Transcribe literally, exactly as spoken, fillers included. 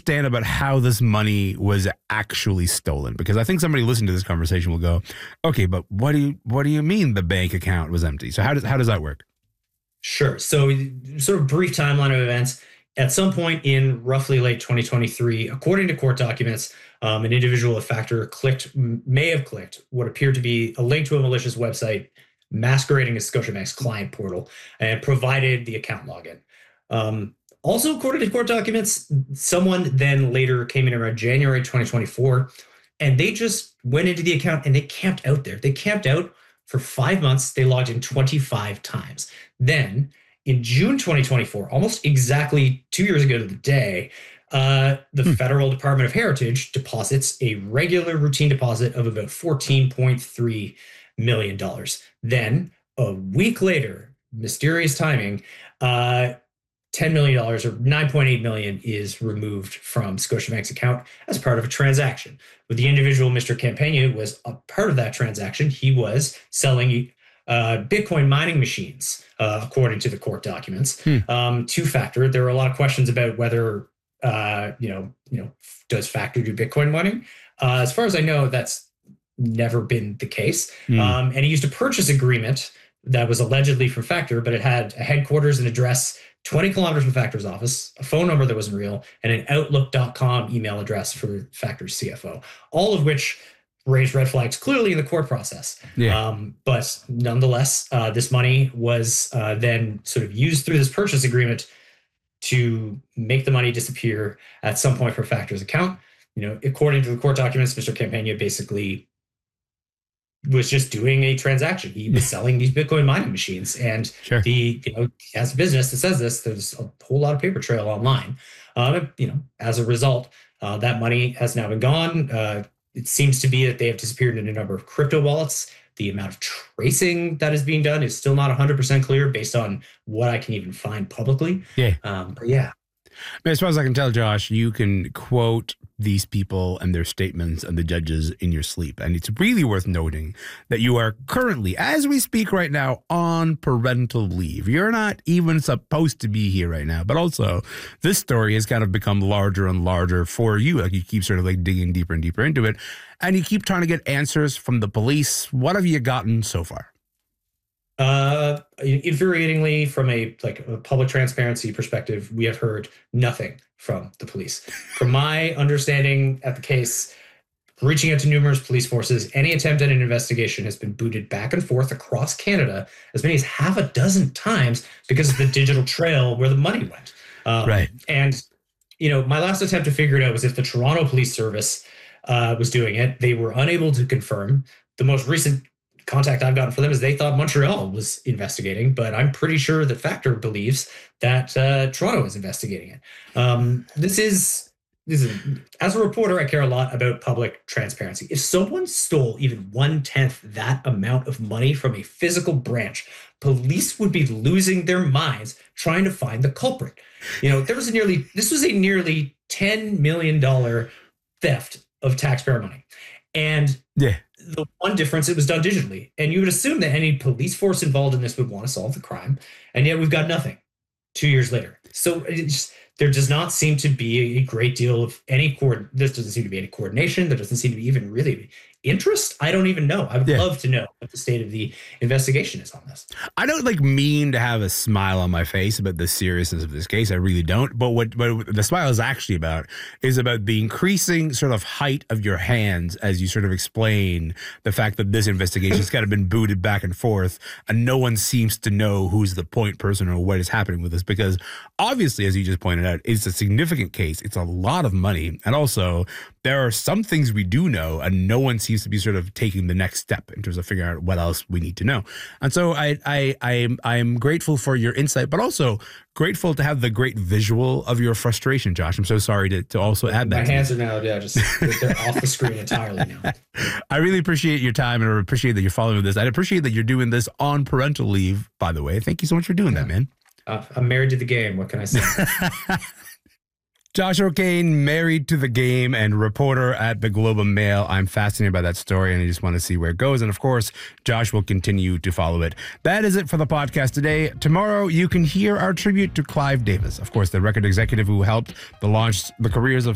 understand about how this money was actually stolen? Because I think somebody listening to this conversation will go, okay, but what do you what do you mean the bank account was empty? So how does how does that work? Sure. So sort of brief timeline of events. At some point in roughly late twenty twenty-three, according to court documents, um, an individual at Factor clicked, may have clicked what appeared to be a link to a malicious website masquerading as Scotiabank's client portal and provided the account login. Um, also, according to court documents, someone then later came in around January twenty twenty-four, and they just went into the account and they camped out there. They camped out for five months. They logged in twenty-five times. Then in June twenty twenty-four, almost exactly two years ago to the day, uh, the hmm. Federal Department of Heritage deposits a regular routine deposit of about fourteen point three million dollars. Then a week later, mysterious timing, uh, ten million dollars or nine point eight million dollars is removed from Scotiabank's account as part of a transaction. With the individual, Mister Campagna, was a part of that transaction. He was selling uh, Bitcoin mining machines, uh, according to the court documents, hmm. um, to Factor. There were a lot of questions about whether, uh, you know, you know, does Factor do Bitcoin mining? Uh, as far as I know, that's never been the case. Hmm. Um, and he used a purchase agreement that was allegedly from Factor, but it had a headquarters and address twenty kilometers from Factor's office, a phone number that wasn't real, and an outlook dot com email address for Factor's C F O, all of which raised red flags clearly in the court process. Yeah. Um, but nonetheless, uh, this money was uh, then sort of used through this purchase agreement to make the money disappear at some point from Factor's account. You know, according to the court documents, Mister Campagna basically was just doing a transaction. He was selling these Bitcoin mining machines, and sure. the you know he has a business that says this. There's a whole lot of paper trail online. Um, you know, as a result, uh, that money has now been gone. Uh, it seems to be that they have disappeared in a number of crypto wallets. The amount of tracing that is being done is still not one hundred percent clear based on what I can even find publicly. Yeah, um, but yeah. As far as I can tell, Josh, you can quote these people and their statements and the judges in your sleep. And it's really worth noting that you are currently, as we speak right now, on parental leave. You're not even supposed to be here right now. But also, this story has kind of become larger and larger for you. Like you keep sort of like digging deeper and deeper into it. And you keep trying to get answers from the police. What have you gotten so far? Uh, infuriatingly, from a like a public transparency perspective, we have heard nothing from the police. From my understanding at the case, reaching out to numerous police forces, any attempt at an investigation has been booted back and forth across Canada as many as half a dozen times because of the digital trail where the money went. Um, right. And, you know, my last attempt to figure it out was if the Toronto Police Service uh, was doing it. They were unable to confirm. The most recent contact I've gotten for them is they thought Montreal was investigating, but I'm pretty sure that Factor believes that uh, Toronto is investigating it. Um, this is, this is, as a reporter, I care a lot about public transparency. If someone stole even one-tenth that amount of money from a physical branch, police would be losing their minds trying to find the culprit. You know, there was a nearly, this was a nearly ten million dollars theft of taxpayer money. And yeah. The one difference, it was done digitally. And you would assume that any police force involved in this would want to solve the crime. And yet we've got nothing two years later. So it's just, there does not seem to be a great deal of any cord. This doesn't seem to be any coordination. There doesn't seem to be even really interest. I don't even know. I would yeah. love to know what the state of the investigation is on this. I don't like mean to have a smile on my face about the seriousness of this case. I really don't. But what, what the smile is actually about is about the increasing sort of height of your hands as you sort of explain the fact that this investigation has kind of been booted back and forth and no one seems to know who's the point person or what is happening with this. Because obviously, as you just pointed out, it's a significant case. It's a lot of money. And also, there are some things we do know and no one seems to be sort of taking the next step in terms of figuring out what else we need to know. And so I I I am I am grateful for your insight, but also grateful to have the great visual of your frustration, Josh. I'm so sorry to, to also add that. My hands are now, yeah, just they're off the screen entirely now. I really appreciate your time and I appreciate that you're following this. I appreciate that you're doing this on parental leave, by the way. Thank you so much for doing yeah. that, man. Uh, I'm married to the game. What can I say? Josh O'Kane, married to the game and reporter at the Globe and Mail. I'm fascinated by that story and I just want to see where it goes. And of course, Josh will continue to follow it. That is it for the podcast today. Tomorrow, you can hear our tribute to Clive Davis, of course, the record executive who helped the launch the careers of